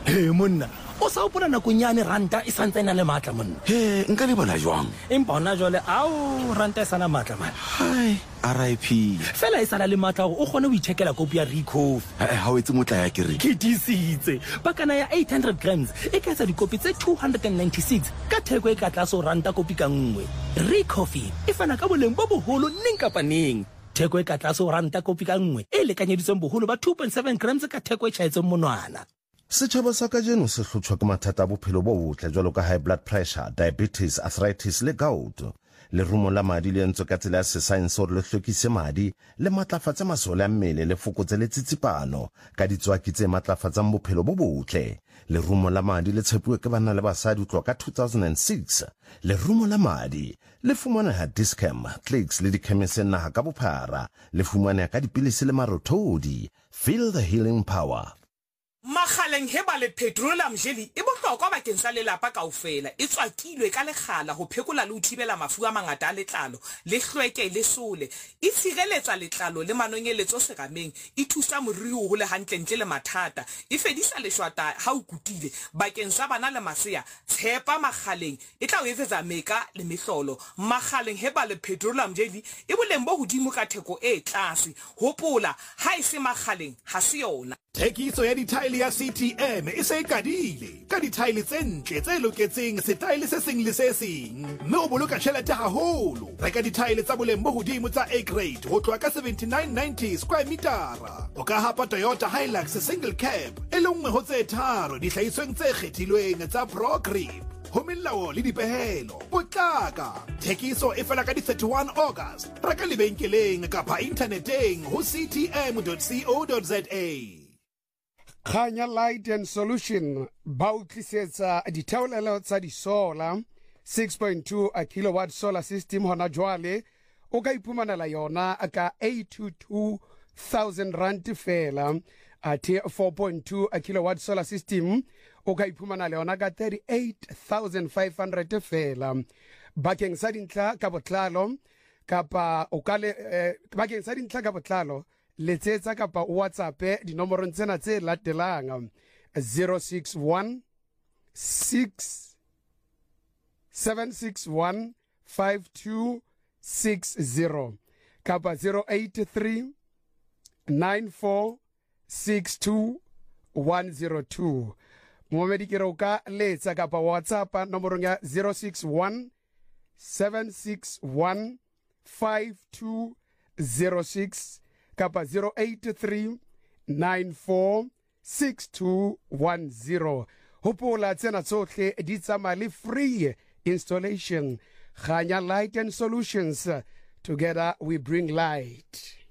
monna o sa opola nakonyane ranta e santse ena le matla monna nka le bona jwang empa hona jwale ao ranta e sana matla man hai RIP fela e sala le matla gore o kgone ho ichekela kopi ya recof ha o etse motla ya ke re ke disitse bakana ya 800 grams e ka etsa dikopi tse 296 ka theko e ka tlase ho ranta kopi ka nngwe recof e fana ka boleng bo boholo neng kapa neng theko e ka tlase ho ranta kopi ka nngwe e lekanyeditsweng boholo ba 2.7 grams ka theko e tjhaetseng monwana. Setjhaba sa kajeno se hlotshwa ke mathata a bophelo bo botle jwalo ka high blood pressure, diabetes, arthritis le gout. Lerumo la madi le entswe ka tsela ya sesaense hore le hlwekise madi le matlafatse masole a mmele le fokotse le tsitsipano ka ditswaki tse matlafatsang bophelo bo botle. Lerumo la madi le tshepuwe ke banna le basadi ho tloha ka 2006. Lerumo la madi le fumaneha Dischem, Clicks le dikhemiseng naha ka bophara. Le fumaneha ka dipilisi le marothodi. Feel the healing power. Makgaleng heba le petroleum jelly e bohlokwa bakeng sa lelapa kaofela e tswakilwe ka lekgala ho phekola le ho thibela mafu a mangata a letlalo le hlweke le sole e tshireletsa letlalo le manonyeletso sekameng e thusa moriri ho le hantle ntle le mathata e fedisa leshwata ha o kutile bakeng sa bana le masea tshepa makgaleng e tla o etsetsa meka le mehlolo makgaleng heba le petroleum jelly e boleng bo hodimo ka theko e tlase hopola ha e se makgaleng ha se yona. Thekiso ya dithaele ya CTM e se kadile ka dithaele tse ntle tse loketseng setaele se seng le se seng mme o boloka tjhelete haholo reka dithaele tsa boleng bo hodimo tsa A grade ho tloha ka 7990 square metara o ka hapa Toyota Hilux single cab e le nngwe ho tse tharo dihlahisweng tse kgethilweng tsa Pro Grip ho melao le dipehelo potlaka thekiso e fela ka di 31 August reka lebenkeleng kapa interneteng ho ctm.co.za. Khanya Light and Solution ba o tlisetsa ditheolelo tsa di solar 6.2 a kilowatt solar system hona jwale o ka iphumanela yona ka 822,000 rand fela at 4.2 a kilowatt solar system o ka iphumanela yona ka 38,500 fela bakeng sa dintlha ka botlalo kapa o ka le bakeng sa dintlha ka botlalo letsetsa kapa WhatsApp dinomorong tsena tse latelang 061 761 5260 kapa 083 9462 102 momedi ke re ka letsa kapa WhatsApp nomorong ya 061 761 5206 kapa 083 946210 hopola tsena tsohle di tsamaya le free installation. Khanya Light and Solutions, together we bring light.